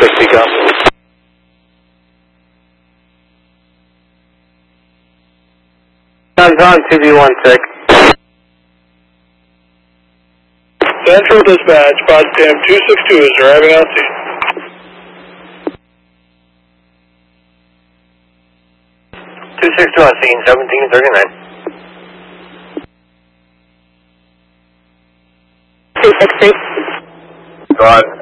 60, go. On 2D16. Central Dispatch, Potsdam 262 is arriving on scene. On scene, 1739. 263. Go on.